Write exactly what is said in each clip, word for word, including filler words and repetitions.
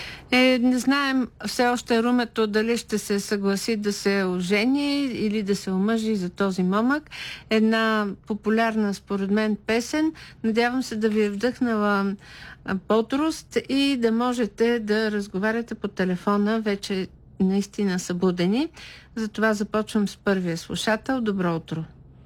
Е, не знаем все още Румето дали ще се съгласи да се ожени или да се омъжи за този момък. Една популярна, според мен, песен. Надявам се да ви е вдъхнала бодрост и да можете да разговаряте по телефона вече наистина събудени. Затова започвам с първия слушател. Добро утро.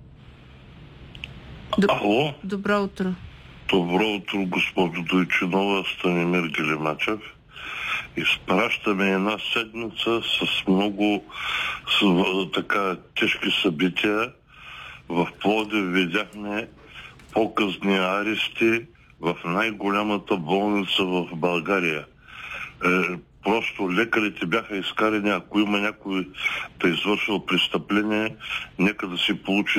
Д... Ало? Добро утро. Добро утро, госпожо Дойчинова, Станимир Гелемачев. Изпращаме една седмица с много с, така тежки събития. В Пловдив видяхме показни арести в най-голямата болница в България. Е, просто лекарите бяха изкарани, ако има някой да извършил престъпление, нека да си получи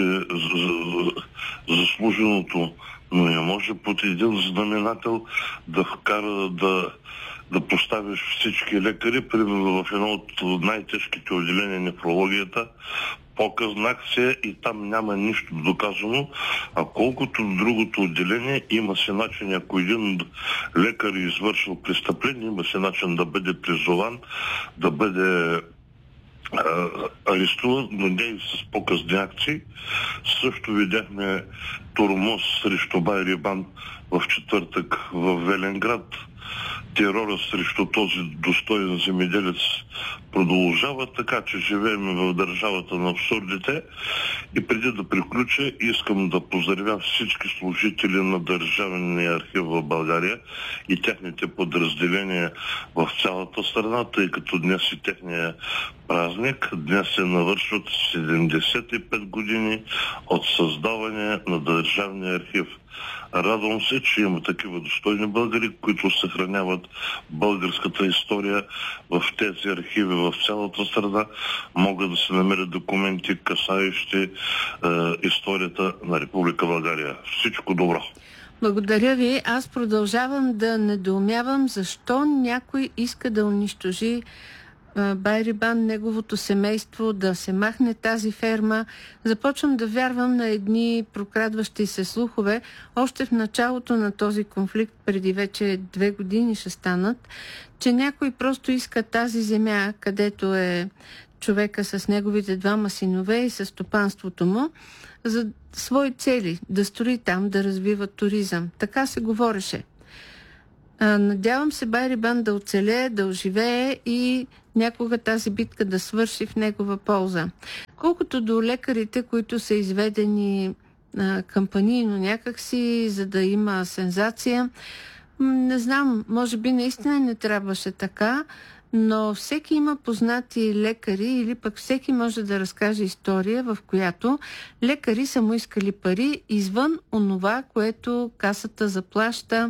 заслуженото, но не може под един знаменател да вкара да да поставиш всички лекари, примерно в едно от най-тежките отделения нефрологията, показнах се и там няма нищо доказано, а колкото до другото отделение има си начин, ако един лекар е извършил престъпление, има си начин да бъде призован, да бъде а, арестуван, но не и с показни акции. Също видяхме тормоз срещу Байрибан в четвъртък в Велинград. Терора срещу този достоен земеделец продължава, така че живеем в държавата на абсурдите. И преди да приключа, искам да поздравя всички служители на Държавния архив в България и техните подразделения в цялата страна, тъй като днес е техния празник. Днес се навършват седемдесет и пет години от създаване на Държавния архив. Радвам се, че има такива достойни българи, които съхраняват българската история в тези архиви в цялата страна. Могат да се намерят документи, касаещи е, историята на Република България. Всичко добро! Благодаря ви. Аз продължавам да недоумявам защо някой иска да унищожи Байрибан, неговото семейство, да се махне тази ферма. Започвам да вярвам на едни прокрадващи се слухове. Още в началото на този конфликт, преди вече две години ще станат, че някой просто иска тази земя, където е човека с неговите двама синове и с стопанството му, за свои цели, да строи там, да развива туризъм. Така се говореше. Надявам се Байрибан да оцелее, да оживее и някога тази битка да свърши в негова полза. Колкото до лекарите, които са изведени а, кампанийно някакси, за да има сензация, не знам, може би наистина не трябваше така, но всеки има познати лекари или пък всеки може да разкаже история, в която лекари са му искали пари извън онова, което касата заплаща,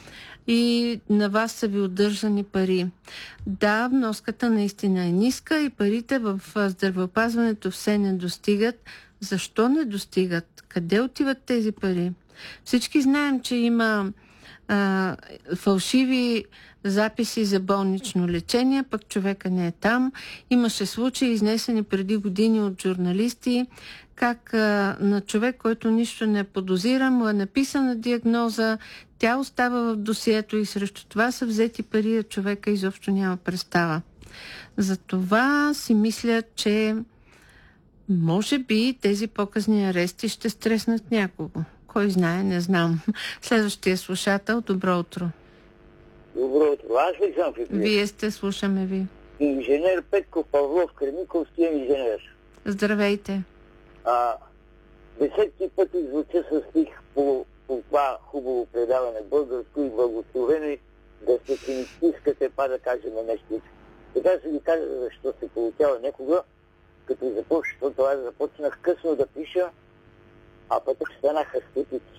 и на вас са ви удържани пари. Да, вноската наистина е ниска и парите в здравеопазването все не достигат. Защо не достигат? Къде отиват тези пари? Всички знаем, че има а, фалшиви записи за болнично лечение, пък човека не е там. Имаше случаи, изнесени преди години от журналисти, как а, на човек, който нищо не подозира, му е написана диагноза, тя остава в досието и срещу това са взети пари, а човека изобщо няма представа. Затова си мисля, че може би тези показни арести ще стреснат някого. Кой знае, не знам. Следващия слушател, добро утро. Добро утро. Аз ли съм в Вие сте, слушаме ви. Инженер Петко Павлов, Кремиковския инженер. Здравейте. А, десетки пъти звуча с стих по, по това хубаво предаване българско и благословено да се си ни искате, па да кажем нещо. Така ще ви кажа защо се получава някога, като започна, защото аз започнах късно да пиша, а пък станаха стотици.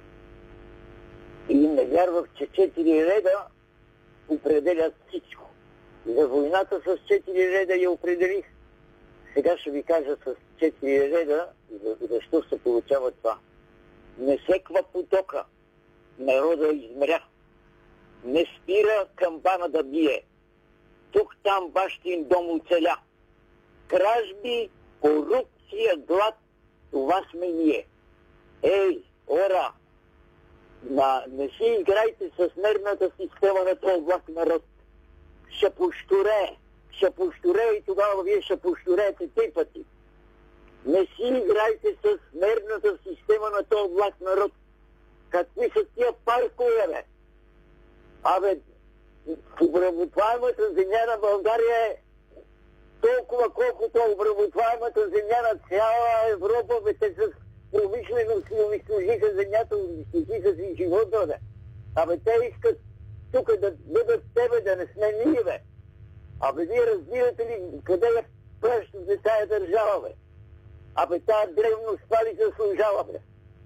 И не вярвах, че четири реда определят всичко. За войната с четири реда я определих. Сега ще ви кажа с четири реда, защо се получава това. Не секва потока, народа измря. Не спира камбана да бие. Тук там бащин дом оцеля. Кражби, корупция, глад, това сме ние. Ей, ора, на, не си играйте с нервната система на този влак народ. ще поштуре. Ще поштуре и тогава вие ще поштурете три пъти. Не си играйте с нервната система на този влак народ. Какви са тия паркове, бе? Абе, обработваемата земя на България е толкова, колкото обработваемата земя на цяла Европа, бе, те с промишленост и унищожиха земята, унищожиха си живота, бе. Абе, те искат тук да бъдат тебе, да не сме ние, бе. Абе, вие разбирате ли къде я пращате тая държава, бе? Абе, тая древност това ли заслужава, бе?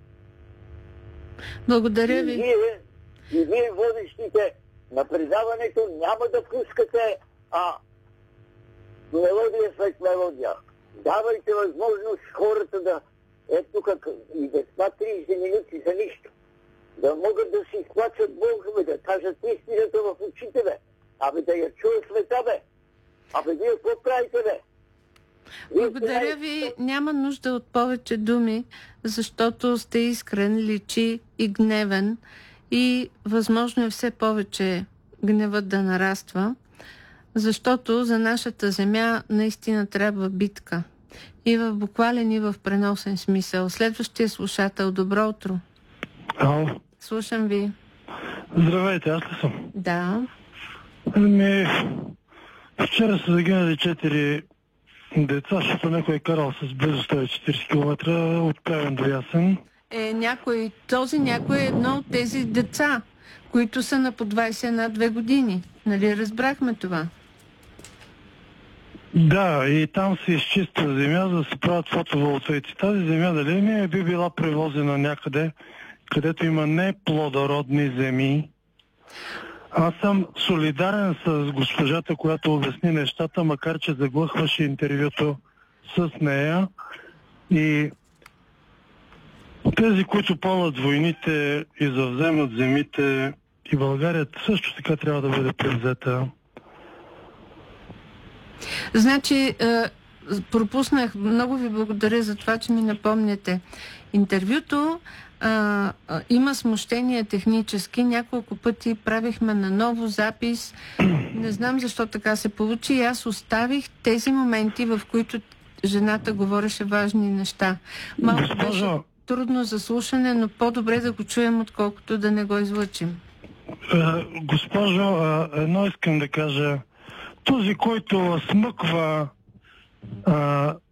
Благодаря и ви. Вие, и вие водещите на предаването няма да пускате а, мелодия след мелодия. Давайте възможност хората да ето как и да това трийсет минути за нищо. Да могат да си изплачат Бога, бе, да кажат истината в очите, бе. Абе, да я чуе света, бе. Абе, вие какво правите, бе? Благодаря ви. Няма нужда от повече думи, защото сте искрен, личи и гневен и възможно е все повече гневът да нараства, защото за нашата земя наистина трябва битка. И в буквален, и в преносен смисъл. Следващия слушател, добро утро. Ало. Слушам ви. Здравейте, аз ли съм? Да. Ами, вчера са загинали четири деца, защото някой е карал с близо сто и четирийсет километра от Плевен до Ясен. Е, някой, този някой е едно от тези деца, които са на по двайсет на две години. Нали разбрахме това? Да, и там се изчиства земя, за да се правят фотоволтаици. Тази земя дали ми би била превозена някъде, където има неплодородни земи. Аз съм солидарен с госпожата, която обясни нещата, макар че заглъхваше интервюто с нея. И тези, които палят войните и завземат земите, и България също така трябва да бъде превзета. Значи, пропуснах, много ви благодаря за това, че ми напомняте. Интервюто а, а, има смущение технически. Няколко пъти правихме на ново запис. Не знам защо така се получи. И аз оставих тези моменти, в които жената говореше важни неща. Малко Госпожо... беше трудно за слушане, но по-добре да го чуем, отколкото да не го излъчим. Госпожо, едно искам да кажа. Този, който смъква а,